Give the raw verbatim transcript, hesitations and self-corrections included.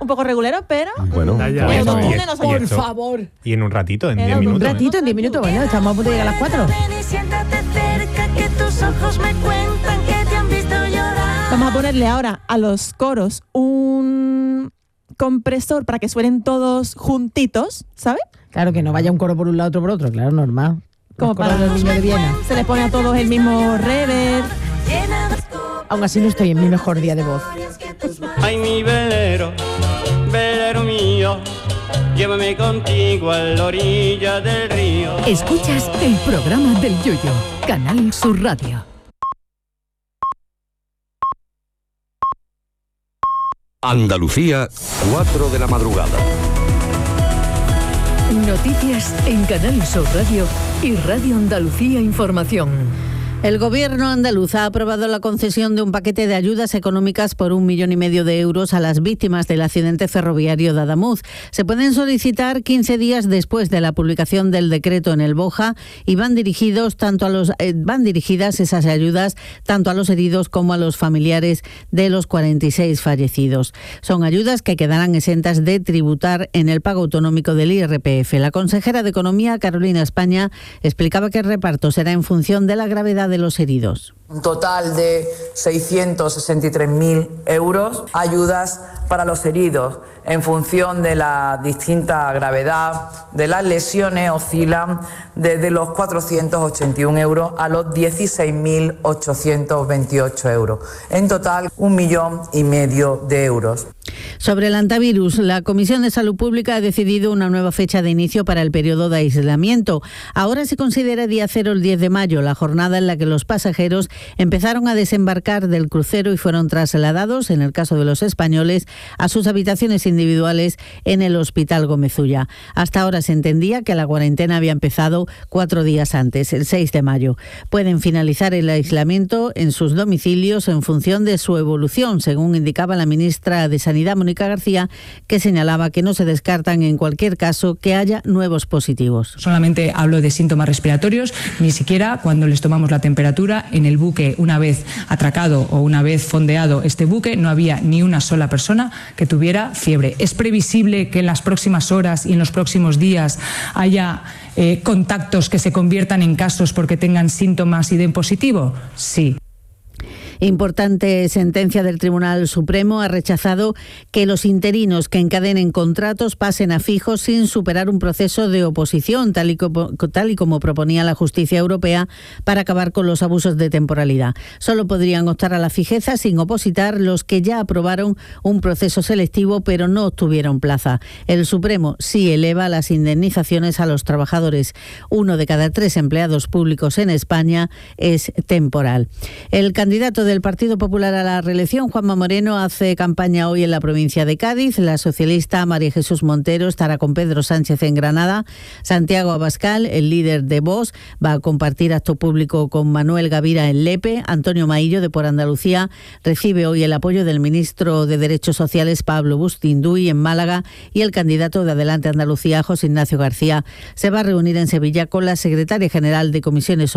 un poco regulero, pero... Bueno, Ya, ya. el Bueno, dos y- lunes no y sabía. esto- Por favor. Y en un ratito, en Era diez un minutos. Un ratito, en diez minutos, bueno, estamos a punto de llegar a las cuatro. Ven y siéntate cerca, que tus ojos me cuentan que te han visto llorar. Vamos a ponerle ahora a los coros un compresor para que suenen todos juntitos, ¿sabes? Claro, que no vaya un coro por un lado, otro por otro, claro, normal. Como Los coros para- del niño de Viena. Se les pone a todos el mismo reverb. Llena de copas Aún así no estoy en mi mejor día de voz. que tus Ay, mi velero, velero mío, llévame contigo a la orilla del río. Escuchas el programa del Yoyo, Canal Sur Radio. Andalucía, cuatro de la madrugada. Noticias en Canal Sur Radio y Radio Andalucía Información. El Gobierno andaluz ha aprobado la concesión de un paquete de ayudas económicas por un millón y medio de euros a las víctimas del accidente ferroviario de Adamuz. Se pueden solicitar quince días después de la publicación del decreto en el BOJA y van dirigidos tanto a los eh, van dirigidas esas ayudas tanto a los heridos como a los familiares de los cuarenta y seis fallecidos. Son ayudas que quedarán exentas de tributar en el pago autonómico del I R P F. La consejera de Economía, Carolina España, explicaba que el reparto será en función de la gravedad de los heridos. Un total de seiscientos sesenta y tres mil euros, ayudas para los heridos. En función de la distinta gravedad de las lesiones, oscilan desde los cuatrocientos ochenta y uno euros a los dieciséis mil ochocientos veintiocho euros. En total, un millón y medio de euros. Sobre el antivirus, la Comisión de Salud Pública ha decidido una nueva fecha de inicio para el periodo de aislamiento. Ahora se considera día cero el diez de mayo, la jornada en la que los pasajeros empezaron a desembarcar del crucero y fueron trasladados, en el caso de los españoles, a sus habitaciones individuales en el Hospital Gómez Ulla. Hasta ahora se entendía que la cuarentena había empezado cuatro días antes, el seis de mayo. Pueden finalizar el aislamiento en sus domicilios en función de su evolución, según indicaba la ministra de Sanidad, Mónica García, que señalaba que no se descartan en cualquier caso que haya nuevos positivos. Solamente hablo de síntomas respiratorios, ni siquiera cuando les tomamos la temperatura en el buque, una vez atracado o una vez fondeado este buque, no había ni una sola persona que tuviera fiebre. ¿Es previsible que en las próximas horas y en los próximos días haya eh, contactos que se conviertan en casos porque tengan síntomas y den positivo? Sí. Importante sentencia del Tribunal Supremo ha rechazado que los interinos que encadenen contratos pasen a fijos sin superar un proceso de oposición, tal y como, tal y como proponía la justicia europea para acabar con los abusos de temporalidad. Solo podrían optar a la fijeza sin opositar los que ya aprobaron un proceso selectivo pero no obtuvieron plaza. El Supremo sí eleva las indemnizaciones a los trabajadores. Uno de cada tres empleados públicos en España es temporal. El candidato del Partido Popular a la reelección, Juanma Moreno, hace campaña hoy en la provincia de Cádiz. La socialista María Jesús Montero estará con Pedro Sánchez en Granada. Santiago Abascal, el líder de Vox, va a compartir acto público con Manuel Gavira en Lepe. Antonio Maillo, de Por Andalucía, recibe hoy el apoyo del ministro de Derechos Sociales, Pablo Bustinduy, en Málaga, y el candidato de Adelante Andalucía, José Ignacio García, se va a reunir en Sevilla con la secretaria general de Comisiones